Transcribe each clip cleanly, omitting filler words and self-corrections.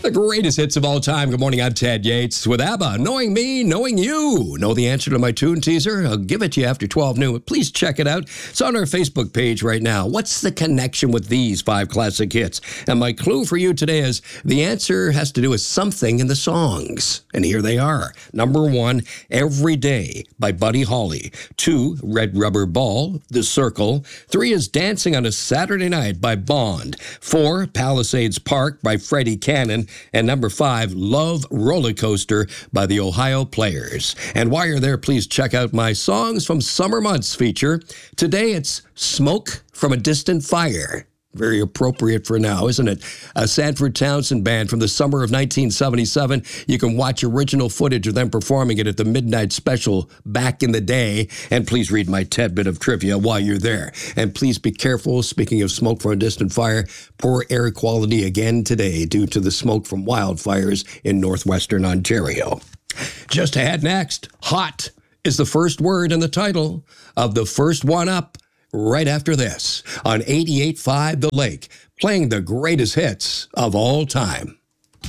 The greatest hits of all time. Good morning, I'm Ted Yates with ABBA. Knowing me, knowing you. Know the answer to my tune teaser? I'll give it to you after 12 noon. Please check it out. It's on our Facebook page right now. What's the connection with these 5 classic hits? And my clue for you today is the answer has to do with something in the songs. And here they are. Number 1, Every Day by Buddy Holly. 2, Red Rubber Ball, The Circle. 3 is Dancing on a Saturday Night by Bond. 4, Palisades Park by Freddie Cannon. And number 5, Love Roller Coaster by the Ohio Players. And while you're there, please check out my Songs from Summer Months feature. Today it's Smoke from a Distant Fire. Very appropriate for now, isn't it? A Sanford Townsend band from the summer of 1977. You can watch original footage of them performing it at the Midnight Special back in the day. And please read my tad bit of trivia while you're there. And please be careful, speaking of Smoke from a Distant Fire, poor air quality again today due to the smoke from wildfires in northwestern Ontario. Just ahead next, Hot is the first word in the title of the first one up. Right after this, on 88.5 The Lake, playing the greatest hits of all time.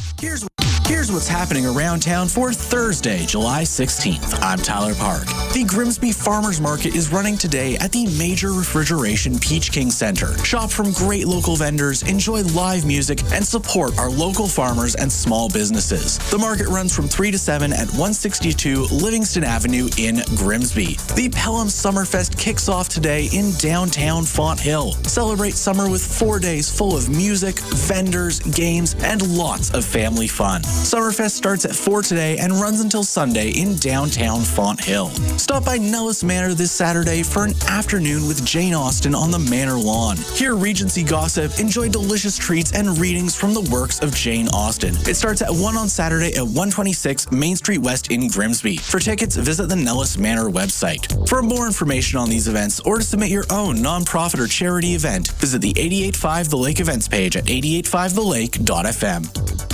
Here's what's happening around town for Thursday, July 16th. I'm Tyler Park. The Grimsby Farmers Market is running today at the Major Refrigeration Peach King Center. Shop from great local vendors, enjoy live music, and support our local farmers and small businesses. The market runs from 3 to 7 at 162 Livingston Avenue in Grimsby. The Pelham Summerfest kicks off today in downtown Font Hill. Celebrate summer with 4 days full of music, vendors, games, and lots of family fun. Summerfest starts at 4 today and runs until Sunday in downtown Font Hill. Stop by Nellis Manor this Saturday for an afternoon with Jane Austen on the Manor lawn. Hear Regency gossip, enjoy delicious treats and readings from the works of Jane Austen. It starts at 1 on Saturday at 126 Main Street West in Grimsby. For tickets, visit the Nellis Manor website. For more information on these events or to submit your own nonprofit or charity event, visit the 88.5 The Lake events page at 88.5thelake.fm.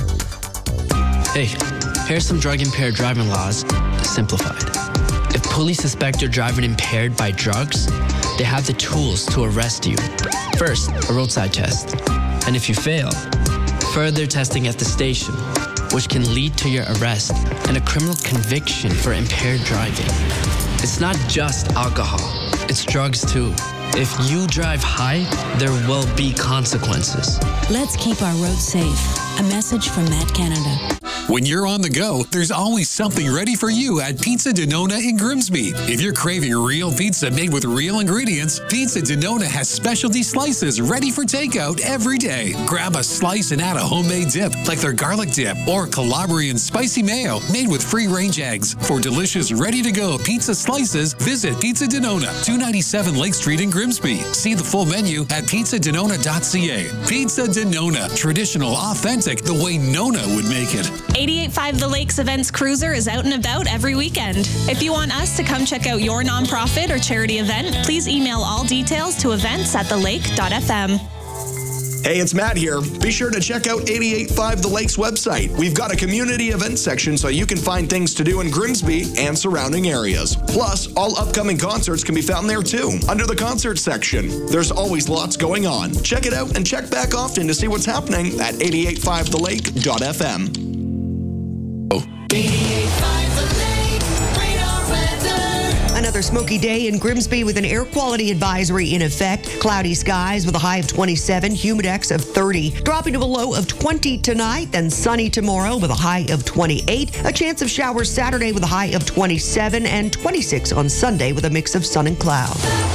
Hey, here's some drug-impaired driving laws, simplified. If police suspect you're driving impaired by drugs, they have the tools to arrest you. First, a roadside test. And if you fail, further testing at the station, which can lead to your arrest and a criminal conviction for impaired driving. It's not just alcohol, it's drugs too. If you drive high, there will be consequences. Let's keep our roads safe. A message from Matt Canada. When you're on the go, there's always something ready for you at Pizza Denona in Grimsby. If you're craving real pizza made with real ingredients, Pizza Denona has specialty slices ready for takeout every day. Grab a slice and add a homemade dip, like their garlic dip or Calabrian spicy mayo made with free-range eggs. For delicious, ready-to-go pizza slices, visit Pizza Denona, 297 Lake Street in Grimsby. See the full menu at pizzadenona.ca. Pizza Denona, traditional, authentic, the way Nona would make it. 88.5 The Lakes Events Cruiser is out and about every weekend. If you want us to come check out your nonprofit or charity event, please email all details to events@thelake.fm. Hey, it's Matt here. Be sure to check out 88.5 The Lakes website. We've got a community event section so you can find things to do in Grimsby and surrounding areas. Plus, all upcoming concerts can be found there too, under the concert section. There's always lots going on. Check it out and check back often to see what's happening at 88.5thelake.fm. 88.5 The Lake, radar weather. Another smoky day in Grimsby with an air quality advisory in effect. Cloudy skies with a high of 27, humidex of 30. Dropping to a low of 20 tonight, then sunny tomorrow with a high of 28. A chance of showers Saturday with a high of 27 and 26 on Sunday with a mix of sun and clouds.